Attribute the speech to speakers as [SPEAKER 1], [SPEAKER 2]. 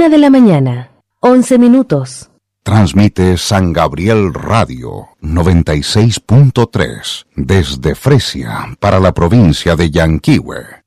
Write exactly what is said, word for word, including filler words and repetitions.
[SPEAKER 1] Una de la mañana, once minutos.
[SPEAKER 2] Transmite San Gabriel Radio noventa y seis punto tres desde Fresia para la provincia de Yanquihue.